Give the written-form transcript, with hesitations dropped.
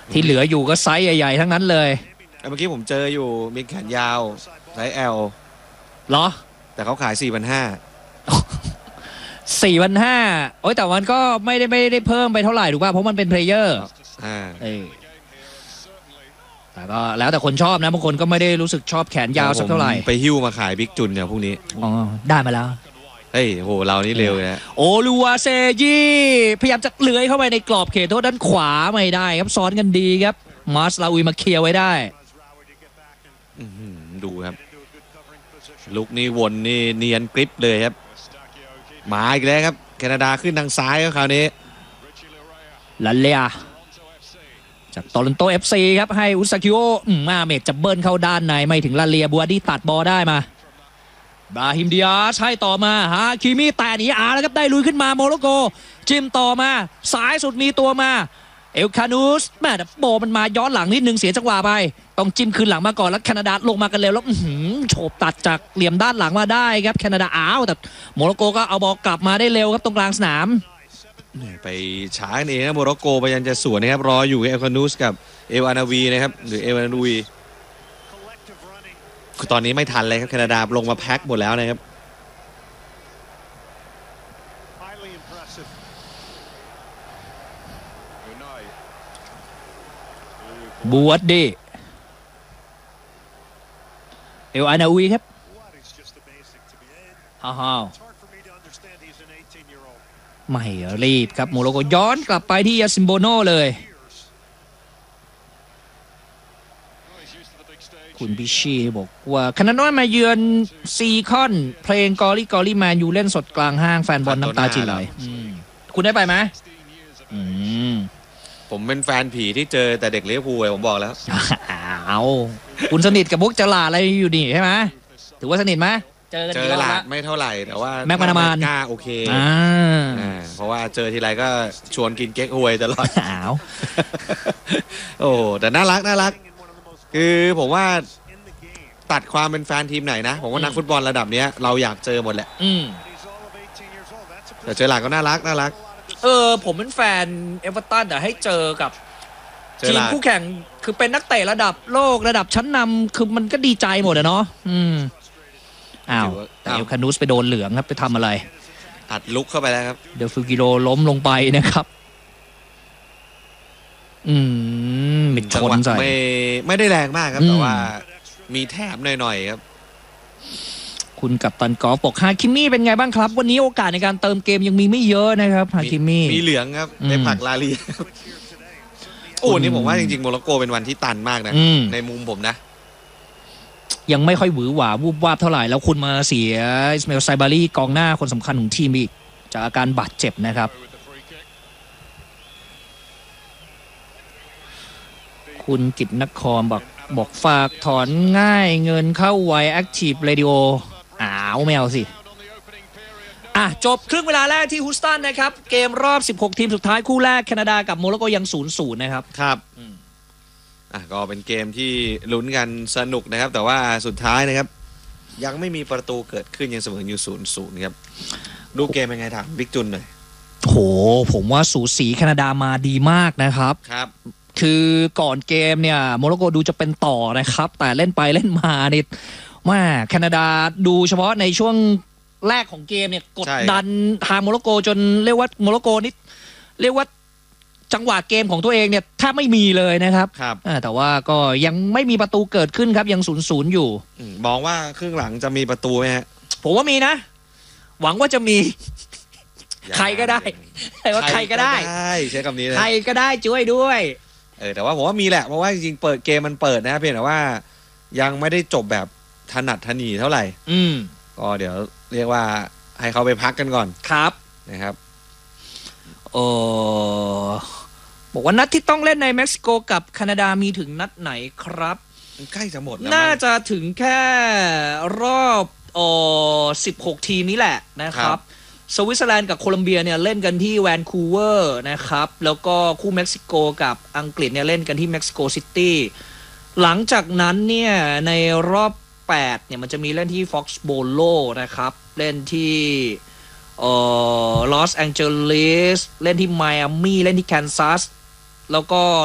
ที่เหลืออยู่ก็ไซส์ใหญ่ๆทั้งนั้นเลยเมื่อกี้ผมเจออยู่มีแขนยาวไซส์ L เหรอแต่เขาขาย 4,500 4,500โอ้ยแต่มันก็ไม่ได้เพิ่มไปเท่าไหร่ถูกป่ะเพราะมันเป็นเพลเยอร์แต่ก็แล้วแต่คนชอบนะบางคนก็ไม่ได้รู้สึกชอบแขนยาวสักเท่าไหร่ไปหิ้วมาขายบิ๊กจุนเนี่ยพวกนี้อ๋อได้มาแล้วเฮ้ยโหเรานี่เร็วนะโอลูอาเซยีพยายามจะเลื้อยเข้าไปในกรอบเขตโทษด้านขวาไม่ได้ครับซ้อนกันดีครับมาสลาอุยมาเคลียร์ไว้ได้ดูครับลุกนี่วนนี่เนียนกริปเลยครับมาอีกแล้วครับแคนาดาขึ้นทางซ้ายคราวนี้ลันเลียจากโตลอนโต FC ครับให้อุซากิโอมาเมกจะเบิ้ลเข้าด้านในไม่ถึงลันเลียบัวดี้ตัดบอลได้มาบราฮิมดิอาสให้ต่อมาฮาคิมิแต่หนีแล้วครับได้ลุยขึ้นมาโมร็อกโกจิ้มต่อมาสายสุดมีตัวมาเอลคานูสแม่แต่โบมันมาย้อนหลังนิดนึงเสียจังหวะไปต้องจิ้มคืนหลังมาก่อนแล้วแคนาดาลงมากันเร็วแล้วโฉบตัดจากเหลี่ยมด้านหลังมาได้ครับแคนาดาแต่โมร็อกโกก็เอาบอลกลับมาได้เร็วครับตรงกลางสนามไปช้าเองนะโมร็อกโกพยายามจะสวนนะครับรออยู่เอลคานูสกับเอวานาวีนะครับหรือเอวานาวีคือตอนนี้ไม่ทันเลยครับแคนาดาลงมาแพ็คหมดแล้วนะครับบูวัดดีเอวานาวีครับฮ่าไม่รีบครับโมร็อกโกย้อนกลับไปที่ยาซิมโบโน่เลยคุณพิชีบอกว่าคณะน้อยมาเยือนซีคอนเพลงกอรี่แมนยูเล่นสดกลางห้างแฟนบอลน้ำตาจิไหลคุณได้ไปไหมผมเป็นแฟนผีที่เจอแต่เด็กเลี้ยวภูลผมบอกแล้วเอาคุณสนิทกับพวกจลาอะไรอยู่นี่ใช่ไหมถือว่าสนิทไหมเจอหลาดไม่เท่าไหร่แต่ว่าแม็กมานามานกล้าโอเคเพราะว่าเจอทีไรก็ชวนกินเก๊กฮวยตลอดโอ้แต่น่ารักคือผมว่าตัดความเป็นแฟนทีมไหนนะผมว่านักฟุตบอลระดับนี้เราอยากเจอหมดแหละแต่เจอหลาดก็น่ารักผมเป็นแฟนเอเวอร์ตันแต่ให้เจอกับทีมคู่แข่งคือเป็นนักเตะระดับโลกระดับชั้นนำคือมันก็ดีใจหมดอะเนาะแต่เอลคานูสไปโดนเหลืองครับไปทำอะไรอัดลุกเข้าไปแล้วครับเดลฟิกิโลล้มลงไปนะครับมิดชนใส่ไม่ได้แรงมากครับแต่ว่ามีแถมหน่อยๆครับคุณกัปตันกอล์ฟบอกฮาคิมี่เป็นไงบ้างครับวันนี้โอกาสในการเติมเกมยังมีไม่เยอะนะครับฮาคิมี่มีเหลืองครับในผักลาลีโอ้นี่ผมว่าจริงๆโมร็อกโกเป็นวันที่ตันมากนะในมุมผมนะยังไม่ค่อยหวือหวาวูบวาบเท่าไหร่แล้วคุณมาเสียอิสมาอิลไซบารีกองหน้าคนสำคัญของทีมอีกจากอาการบาดเจ็บนะครับคุณกิตนครบอกฝากถอนง่ายเงินเข้าไวแอคทีฟเรดิโอไม่เอาสิจบครึ่งเวลาแรกที่ฮูสตันนะครับเกมรอบ16ทีมสุดท้ายคู่แรกแคนาดากับโมร็อกโกยัง 0-0 นะครับครับก็เป็นเกมที่ลุ้นกันสนุกนะครับแต่ว่าสุดท้ายนะครับยังไม่มีประตูเกิดขึ้นยังเสมออยู่ 0-0 ครับดูเกมเป็นไงถามบิ๊กจุนหน่อยโหผมว่าสูสีแคนาดามาดีมากนะครับคือก่อนเกมเนี่ยโมร็อกโกดูจะเป็นต่อนะครับแต่เล่นไปเล่นมานี่ว่าแคนาดาดูเฉพาะในช่วงแรกของเกมเนี่ยกดดันทางโมร็อกโกจนเรียกว่าโมร็อกโกนี่เรียกว่าจังหวะเกมของตัวเองเนี่ยแทบไม่มีเลยนะครับแต่ว่าก็ยังไม่มีประตูเกิดขึ้นครับยัง 0-0 อยู่มองว่าครึ่งหลังจะมีประตูไหมฮะผมว่ามีนะหวังว่าจะมีใครก็ได้แต่ว่าใครก็ได้ใช้คำนี้เลยใครก็ได้ช่วยด้วยแต่ว่าผมว่ามีแหละเพราะว่าจริงๆเปิดเกมมันเปิดนะเพียงแต่ว่ายังไม่ได้จบแบบถนัดถนีเท่าไหร่ก็เดี๋ยวเรียกว่าให้เขาไปพักกันก่อนครับนะครับบอกว่านัดที่ต้องเล่นในเม็กซิโกกับแคนาดามีถึงนัดไหนครับใกล้จะหมดแล้วน่าจะถึงแค่รอบ16ทีมนี้แหละนะครับสวิตเซอร์แลนด์กับโคลัมเบียเนี่ยเล่นกันที่แวนคูเวอร์นะครับแล้วก็คู่เม็กซิโกกับอังกฤษเนี่ยเล่นกันที่เม็กซิโกซิตี้หลังจากนั้นเนี่ยในรอบ8เนี่ยมันจะมีเล่นที่ฟ็อกซ์โบโลนะครับเล่นที่ลอสแองเจลิสเล่นที่ไมอามี่เล่นที่แคนซัสแล้วก็